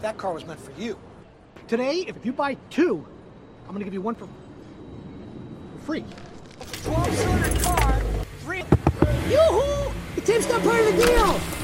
That car was meant for you. Today, if you buy two, I'm gonna give you one for free. 12-cylinder car, free. Yoo-hoo! The tip's not part of the deal!